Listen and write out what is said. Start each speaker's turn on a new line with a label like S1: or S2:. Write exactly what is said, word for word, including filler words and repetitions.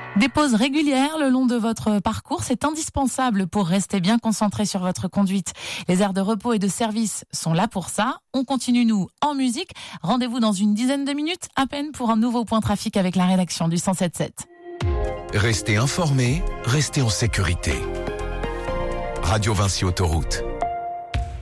S1: Des pauses régulières le long de votre parcours, c'est indispensable pour rester bien concentré sur votre conduite. Les aires de repos et de service sont là pour ça. On continue, nous, en musique. Rendez-vous dans une dizaine de minutes, à peine, pour un nouveau point trafic avec la rédaction du cent sept sept.
S2: Restez informés, restez en sécurité. Radio Vinci Autoroute.